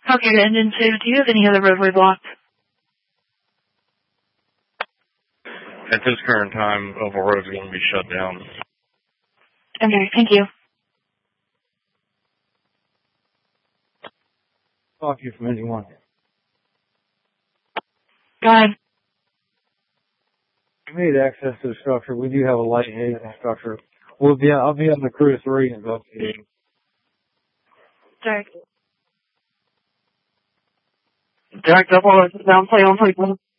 Okay, to Engine 2, do you have any other roadway blocked? At this current time, Oval Road is going to be shut down. Okay, thank you. Talk to you from Engine 1. Go ahead. We need access to the structure. We do have a light haze in the structure. I'll be on the crew 3 investigating. Derek. Derek, double, down, play on, please.